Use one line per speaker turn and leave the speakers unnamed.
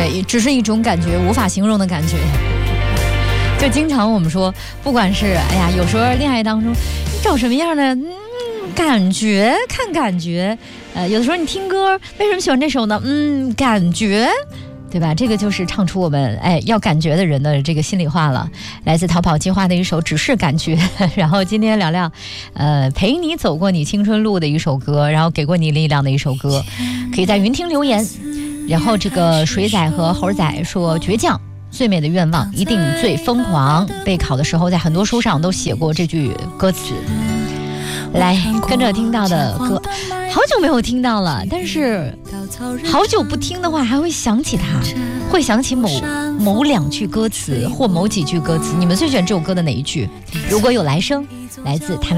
对，只是一种感觉，无法形容的感觉。就经常我们说，不管是有时候恋爱当中，你找什么样的感觉，看感觉。有的时候你听歌，为什么喜欢这首呢？感觉。对吧？这个就是唱出我们要感觉的人的这个心里话了。来自逃跑计划的一首《只是感觉》，然后今天聊聊陪你走过你青春路的一首歌，然后给过你力量的一首歌，可以在云听留言。然后这个水仔和猴仔说，倔强最美的愿望一定最疯狂。备考的时候在很多书上都写过这句歌词。来跟着听到的歌，好久没有听到了，但是好久不听的话还会想起它，会想起某两句歌词或某几句歌词。你们最喜欢这首歌的哪一句？如果有来生，来自谭